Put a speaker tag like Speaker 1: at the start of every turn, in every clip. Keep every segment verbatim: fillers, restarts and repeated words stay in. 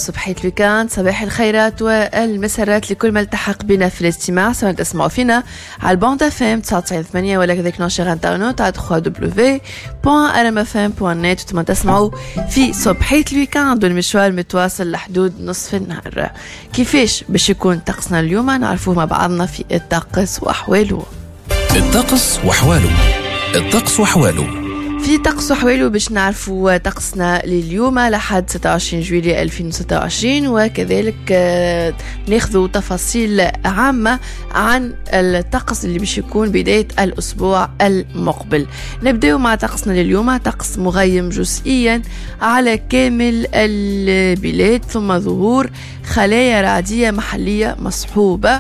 Speaker 1: صبحية الويكاند، صباح الخيرات والمسرات لكل ما التحق بنا في الاستماع، سواء تسمعوا فينا على البوند اف ام تسعة وتسعين ثمانية ولا كذلك نشر انترنت على دبليو دبليو دبليو بوان ار ام اف ام بوان نت، وتم تسمعوا في صبحية الويكاند والمشوار متواصل لحدود نصف النهار. كيفاش باش يكون طقسنا اليوم نعرفوه مع بعضنا في الطقس واحواله.
Speaker 2: الطقس واحواله الطقس واحواله
Speaker 1: في طقس وحواله باش نعرفوا طقسنا لليوم لحد ستة وعشرين جويلية ألفين وستة وعشرين، وكذلك ناخذوا تفاصيل عامة عن الطقس اللي باش يكون بداية الأسبوع المقبل. نبدأ مع طقسنا لليوم، طقس مغيم جزئيا على كامل البلاد، ثم ظهور خلايا رعدية محلية مصحوبة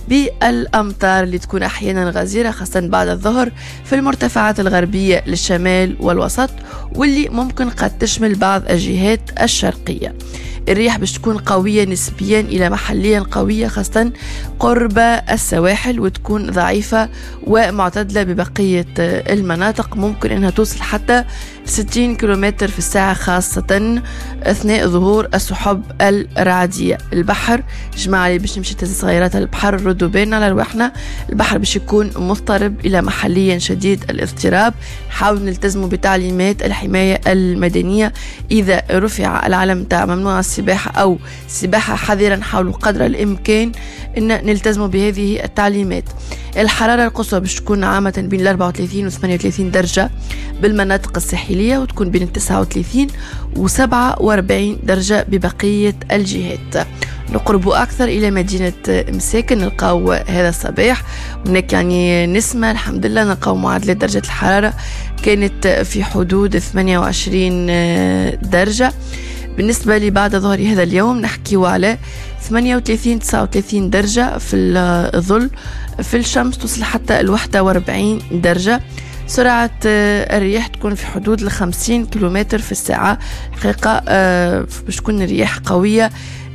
Speaker 1: بالأمطار اللي تكون أحيانا غزيرة خاصة بعد الظهر في المرتفعات الغربية للشمال والوسط، واللي ممكن قد تشمل بعض الجهات الشرقية. الرياح باش تكون قوية نسبيا إلى محليا قوية خاصة قرب السواحل، وتكون ضعيفة ومعتدلة ببقية المناطق، ممكن أنها توصل حتى ستين كيلومتر في الساعة خاصة أثناء ظهور السحب الرعدية. البحر جماعة اللي باش نمشي تهز صغيرات البحر ردوا بالنا على رواحنا، البحر باش يكون مضطرب إلى محليا شديد الاضطراب. حاول نلتزموا بتعليمات الحماية المدنية، إذا رفع العلم تاع ممنوع السباحة أو سباحة حذرا حاولوا قدر الإمكان أن نلتزموا بهذه التعليمات. الحرارة القصوى باش تكون عامة بين أربعة وثلاثين و ثمانية وثلاثين درجة بالمناطق الساحلية، وتكون بين تسعة وثلاثين و سبعة وأربعين درجة ببقية الجهات. نقربوا أكثر إلى مدينة مساكن، نلقاو هذا الصباح هناك يعني نسمة الحمد لله، نلقاو معدلات درجة الحرارة كانت في حدود ثمانية وعشرين درجة. بالنسبة لي بعد ظهر هذا اليوم نحكيو على ثمانية وثلاثين تسعة وثلاثين درجة في الظل، في الشمس توصل حتى الواحدة وأربعين درجة. سرعة الرياح تكون في حدود الخمسين كيلومتر في الساعة، حقيقة باش تكون الرياح قوية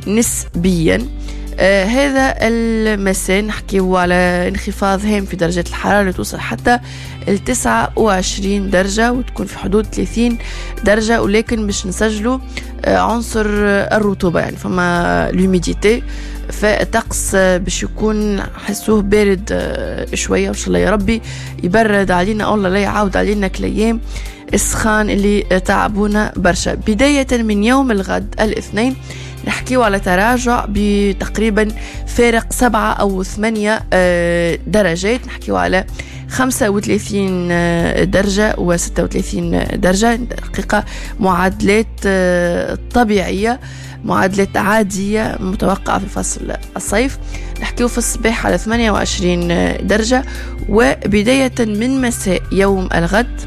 Speaker 1: نسبيا. آه هذا المساء نحكيه على انخفاض هام في درجة الحرارة اللي توصل حتى ال تسعة وعشرين درجة، وتكون في حدود ثلاثين درجة، ولكن باش نسجلوا آه عنصر الرطوبة، يعني فما لوميديتي، فالطقس باش يكون حسوه بارد آه شوية، وإن شاء الله يا ربي يبرد علينا الله لا يعاود علينا كليام السخان اللي تعبونا برشا. بداية من يوم الغد الاثنين نحكيو على تراجع بتقريبا فارق سبعة أو ثمانية درجات، نحكيو على خمسة وثلاثين درجة و ستة وثلاثين درجة، دقيقة معادلات طبيعية، معادلات عادية متوقعة في فصل الصيف. نحكيو في الصباح على ثمانية وعشرين درجة، وبداية من مساء يوم الغد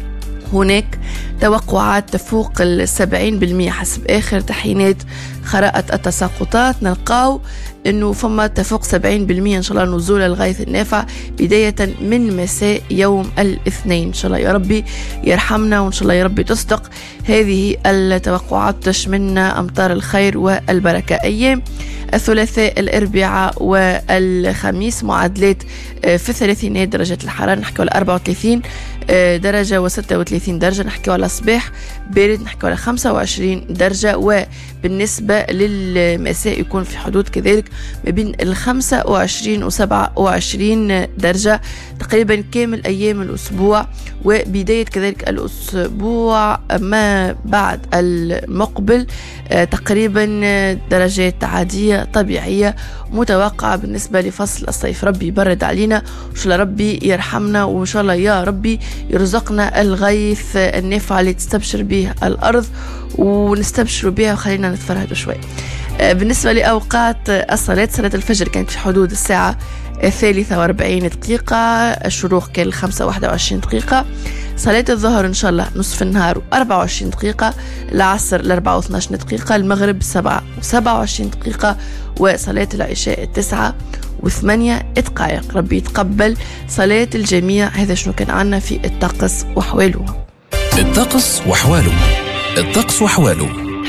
Speaker 1: هناك توقعات تفوق السبعين بالمئة حسب آخر تحيينات خرائط التساقطات. نلقاو أنه فما تفوق سبعين بالمئة إن شاء الله نزول الغيث النافع بداية من مساء يوم الاثنين. إن شاء الله يا ربي يرحمنا، وإن شاء الله يا ربي تصدق هذه التوقعات، تشملنا أمطار الخير والبركة. أيام الثلاثاء الأربعاء والخميس معادلات في الثلاثينات درجة الحرارة، نحكي على أربعة وثلاثين درجة و ستة وثلاثين درجة. نحكي على صباح بارد، نحكي على خمسة وعشرين درجة، وبالنسبة للمساء يكون في حدود كذلك ما بين الخمسة وعشرين وسبعة وعشرين درجة تقريبا كامل أيام الأسبوع، وبداية كذلك الأسبوع ما بعد المقبل تقريبا درجات عادية طبيعية متوقعة بالنسبة لفصل الصيف. ربي يبرد علينا، وإن شاء الله ربي يرحمنا، وإن شاء الله يا ربي يرزقنا الغيث النافع اللي تستبشر به الأرض ونستبشروا بها، وخلينا نتفرهدوا شوي. بالنسبة لأوقات الصلاة، صلاة الفجر كانت في حدود الساعة الثالثة وأربعين دقيقة، الشروق كان الخمسة واحدة وعشرين دقيقة، صلاة الظهر إن شاء الله نصف النهار أربعة وعشرين دقيقة، العصر الأربعة واثناش دقيقة، المغرب سبعة وسبعة وعشرين دقيقة، وصلاة العشاء التسعة وثمانية دقائق. ربي يتقبل صلاة الجميع. هذا شنو كان عنا في الطقس وحواله.
Speaker 2: الطقس وحواله الطقس وحواله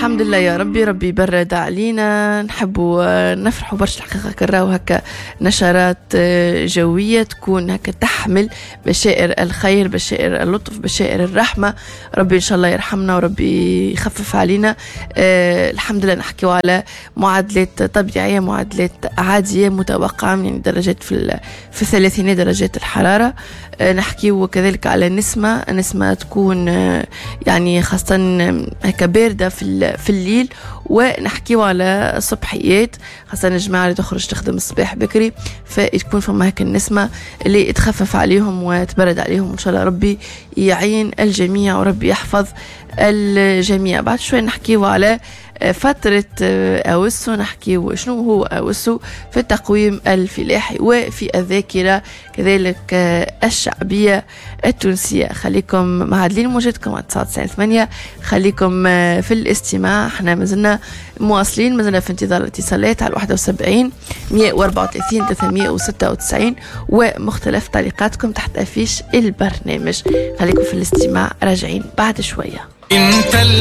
Speaker 1: الحمد لله يا ربي، ربي يبرد علينا. نحبوا نفرحوا برشا الحقيقة كراو هكا نشرات جوية تكون هكا تحمل بشائر الخير، بشائر اللطف، بشائر الرحمة. ربي إن شاء الله يرحمنا وربي يخفف علينا. أه الحمد لله نحكيو على معادلات طبيعية، معادلات عادية متوقعة، يعني درجات في في الثلاثينات درجات الحرارة. أه نحكيو كذلك على نسمة نسمة تكون أه يعني خاصة هكا باردة في في الليل. ونحكيو على صبحيات خاصة الجماعة اللي تخرج تخدم الصباح بكري، فتكون فما هكا النسمة اللي تخفف عليهم وتبرد عليهم. إن شاء الله ربي يعين الجميع وربي يحفظ الجميع. بعد شوي نحكيو على فترة أوسو، نحكيو شنو هو أوسو في التقويم الفلاحي وفي الذاكرة كذلك الشعبية التونسية. خليكم معادلين موجودكم على تسعة وتسعين ثمانية، خليكم في الاستماع. احنا مازلنا مواصلين، مازلنا في انتظار الاتصالات على واحد وسبعين مية وأربعة وثلاثين ثلاثمية وستة وتسعين ومختلف تعليقاتكم تحت أفيش البرنامج. خليكم في الاستماع، راجعين بعد شوية. انت